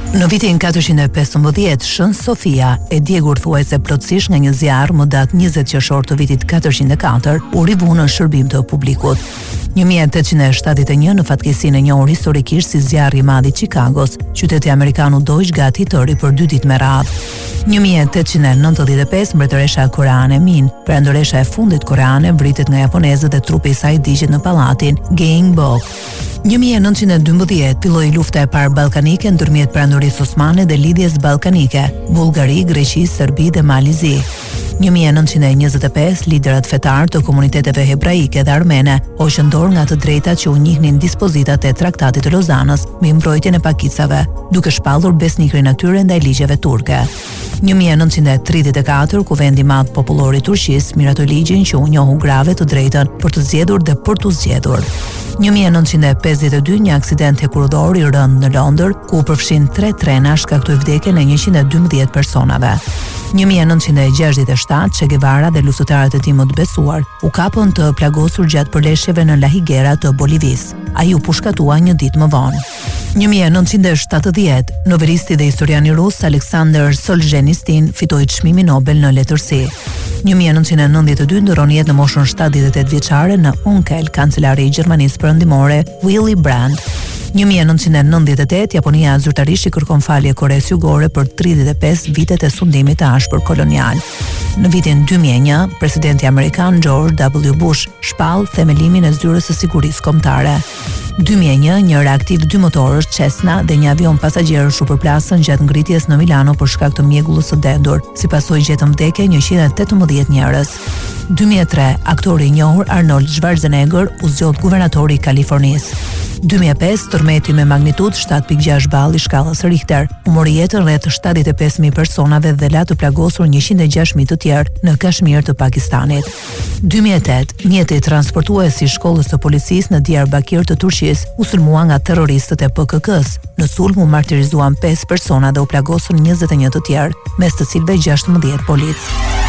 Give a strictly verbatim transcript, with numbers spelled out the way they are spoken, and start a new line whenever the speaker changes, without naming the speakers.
Në vitin katërqind e pesëmbëdhjetë, Shën Sofia, e djegur thuajse plotësisht nga një zjarr më datë njëzet qershor të vitit katërqind e katër, u rivu në shërbim të publikut. një mijë e tetëqind e shtatëdhjetë e një në fatkeqësinë e njohur historikisht si zjarri i madh i Chicagos, qyteti amerikan u dojq gati të ri për dy ditë me radhë. një mijë e tetëqind e nëntëdhjetë e pesë mbretëresha koreane Min, perandoresha e fundit koreane, vritet nga japonezët dhe trupi i saj digjet në pallatin Gyeongbok. një mijë e nëntëqind e dymbëdhjetë filloi lufta e parë ballkanike ndërmjet perandorisë osmane dhe lidhjes ballkanike, Bullgari, Greqi, Serbi dhe Malizi. një mijë e nëntëqind e njëzet e pesë liderat fetar të komuniteteve hebraike dhe armene hoqën dorë nga të drejtat që u njihnin dispozitat e Traktatit të Lozanës me mbrojtjen e pakicave, duke shpallur besnikrin e tyre ndaj ligjeve turke. një mijë e nëntëqind e tridhjetë e katër, Kuvendi i Madh Popullor i Turqisë miratoi ligjin që u njohu grave të drejtën për të zgjedhur dhe për të zgjedhur. një mijë e nëntëqind e pesëdhjetë e dy, një aksident hekurudor i rënd në Londër, ku u përfshin tre trena, shkaktoi vdekjen e njëqind e dymbëdhjetë personave. një mijë e nëntëqind e gjashtëdhjetë e shtatë, Che Guevara dhe luftëtarët e tij më të besuar u kapën të plagosur gjatë përleshjeve në La Higuera të Bolivis. Ai u pushkatua një ditë më vonë. një mijë e nëntëqind e shtatëdhjetë, novelisti dhe historiani rus Aleksandr Solzhenitsyn fitoi çmimin Nobel në letërsi. një mijë e nëntëqind e nëntëdhjetë e dy ndron jetë në moshën shtatëdhjetë e tetë vjeçare në Unkel, kancelari i Gjermanisë Perëndimore Willy Brandt. një mijë e nëntëqind e nëntëdhjetë e tetë, Japonia zyrtarisht i kërkon falje Koreas Jugore për tridhjetë e pesë vitet e sundimit të ashpër kolonial. Në vitin dy mijë e një, presidenti amerikan George W. Bush shpall themelimin e zyrës së sigurisë kombëtare. dy mijë e një, një reaktiv dy motorësh Cessna dhe një avion pasagjerësh u përplasën gjatë ngritjes në Milano për shkak të mjegullës së dendur, si pasojë gjetën vdekje njëqind e tetëmbëdhjetë njerëz. dy mijë e tre, aktori i njohur Arnold Schwarzenegger u zgjodh guvernatori i Kalifornisë. dy mijë e pesë, tërmeti me magnitudë shtatë pikë gjashtë balli i shkallës Richter u mori jetën rreth shtatëdhjetë e pesë mijë personave dhe la të plagosur njëqind e gjashtë mijë të tjerë në Kashmir të Pakistanit. dy mijë e tetë, mjeti transportues i shkollës së policisë në Diyarbakir të Turqisë u sulmua nga terroristët e P K K-s. Në sulm u martirizuan pesë persona dhe u plagosur njëzet e një të tjerë, mes të cilëve gjashtëmbëdhjetë polic.